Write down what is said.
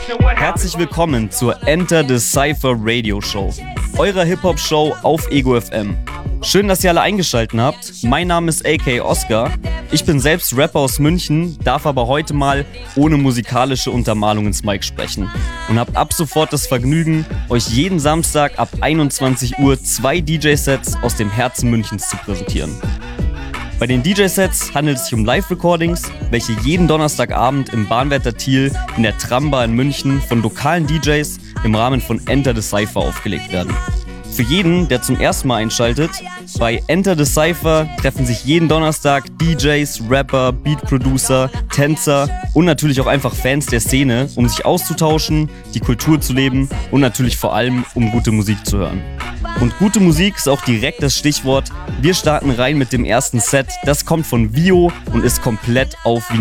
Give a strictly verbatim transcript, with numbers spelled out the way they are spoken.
Herzlich willkommen zur Enter the Cypher Radio Show, eurer Hip-Hop-Show auf Ego F M. Schön, dass ihr alle eingeschaltet habt. Mein Name ist A K Oscar. Ich bin selbst Rapper aus München, darf aber heute mal ohne musikalische Untermalung ins Mic sprechen. Und habt ab sofort das Vergnügen, euch jeden Samstag ab einundzwanzig Uhr zwei D J-Sets aus dem Herzen Münchens zu präsentieren. Bei den D J-Sets handelt es sich um Live-Recordings, welche jeden Donnerstagabend im Bahnwärter Thiel in der Tramba in München von lokalen D Js im Rahmen von Enter the Cypher aufgelegt werden. Für jeden, der zum ersten Mal einschaltet, bei Enter the Cypher treffen sich jeden Donnerstag D Js, Rapper, Beat-Producer, Tänzer und natürlich auch einfach Fans der Szene, um sich auszutauschen, die Kultur zu leben und natürlich vor allem, um gute Musik zu hören. Und gute Musik ist auch direkt das Stichwort. Wir starten rein mit dem ersten Set. Das kommt von Vio und ist komplett auf Vinyl.